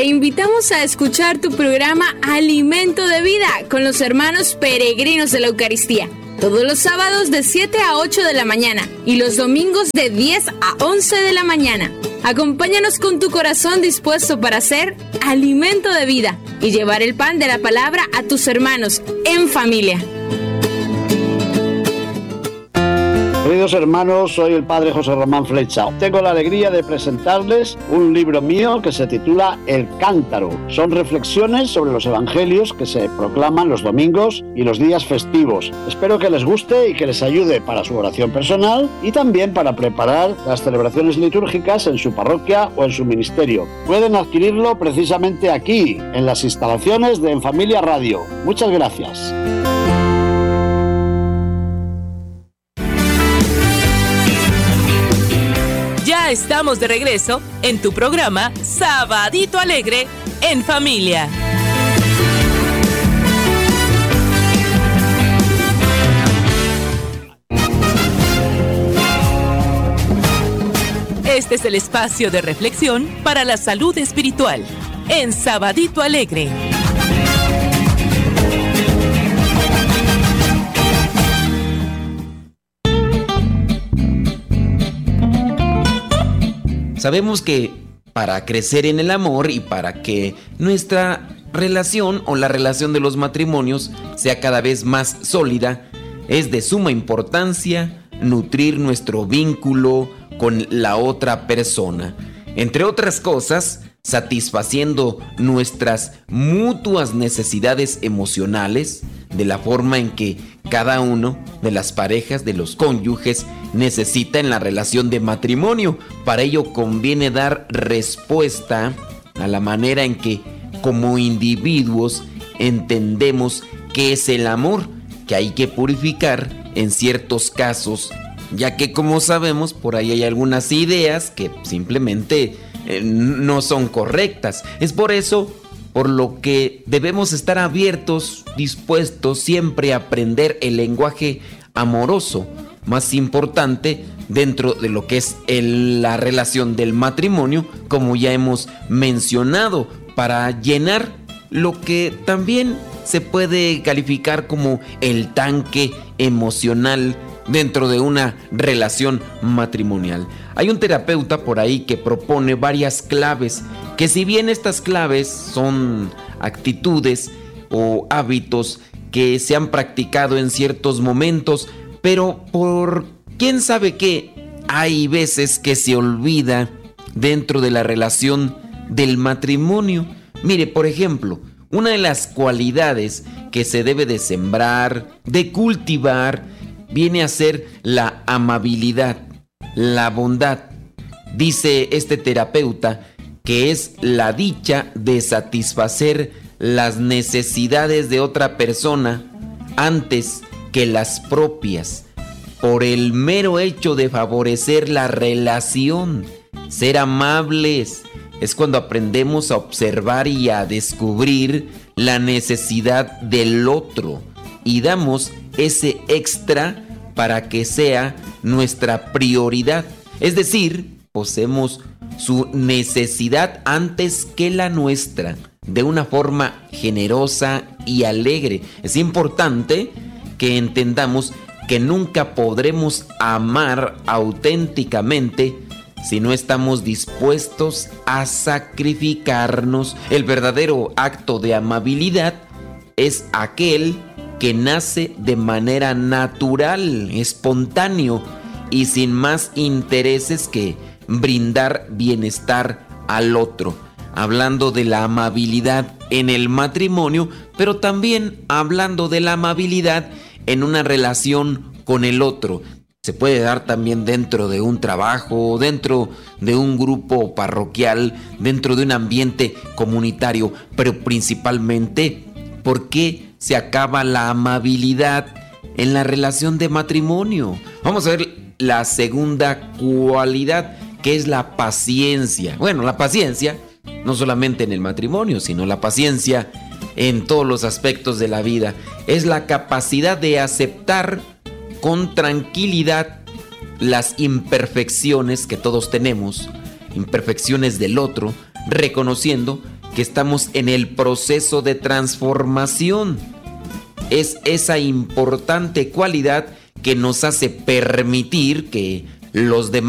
Te invitamos a escuchar tu programa Alimento de Vida con los hermanos peregrinos de la Eucaristía. Todos los sábados de 7 a 8 de la mañana y los domingos de 10 a 11 de la mañana. Acompáñanos con tu corazón dispuesto para ser alimento de vida y llevar el pan de la palabra a tus hermanos en familia. Queridos hermanos, soy el Padre José Román Flecha. Tengo la alegría de presentarles un libro mío que se titula El Cántaro. Son reflexiones sobre los evangelios que se proclaman los domingos y los días festivos. Espero que les guste y que les ayude para su oración personal y también para preparar las celebraciones litúrgicas en su parroquia o en su ministerio. Pueden adquirirlo precisamente aquí, en las instalaciones de En Familia Radio. Muchas gracias. Ya estamos de regreso en tu programa Sabadito Alegre en Familia. Este es el espacio de reflexión para la salud espiritual en Sabadito Alegre. Sabemos que para crecer en el amor y para que nuestra relación o la relación de los matrimonios sea cada vez más sólida, es de suma importancia nutrir nuestro vínculo con la otra persona. Entre otras cosas, satisfaciendo nuestras mutuas necesidades emocionales de la forma en que cada uno de las parejas, de los cónyuges, necesita en la relación de matrimonio. Para ello conviene dar respuesta a la manera en que como individuos entendemos qué es el amor, que hay que purificar en ciertos casos, ya que como sabemos por ahí hay algunas ideas que simplemente no son correctas. Es por eso por lo que debemos estar abiertos, dispuestos siempre a aprender el lenguaje amoroso más importante dentro de lo que es la relación del matrimonio, como ya hemos mencionado, para llenar lo que también se puede calificar como el tanque emocional dentro de una relación matrimonial. Hay un terapeuta por ahí que propone varias claves, que si bien estas claves son actitudes o hábitos que se han practicado en ciertos momentos, pero por quién sabe qué, hay veces que se olvida dentro de la relación del matrimonio. Mire, por ejemplo, una de las cualidades que se debe de sembrar, de cultivar, viene a ser la amabilidad, la bondad. Dice este terapeuta que es la dicha de satisfacer las necesidades de otra persona antes que las propias, por el mero hecho de favorecer la relación. Ser amables es cuando aprendemos a observar y a descubrir la necesidad del otro y damos ese extra para que sea nuestra prioridad. Es decir, poseemos su necesidad antes que la nuestra, de una forma generosa y alegre. Es importante que entendamos que nunca podremos amar auténticamente si no estamos dispuestos a sacrificarnos. El verdadero acto de amabilidad es aquel que nace de manera natural, espontáneo y sin más intereses que brindar bienestar al otro. Hablando de la amabilidad en el matrimonio, pero también hablando de la amabilidad en una relación con el otro. Se puede dar también dentro de un trabajo, dentro de un grupo parroquial, dentro de un ambiente comunitario, pero principalmente, ¿por qué se acaba la amabilidad en la relación de matrimonio? Vamos a ver la segunda cualidad, que es la paciencia. Bueno, la paciencia no solamente en el matrimonio, sino la paciencia en todos los aspectos de la vida. Es la capacidad de aceptar con tranquilidad las imperfecciones que todos tenemos, imperfecciones del otro, reconociendo que estamos en el proceso de transformación. Es esa importante cualidad que nos hace permitir que los demás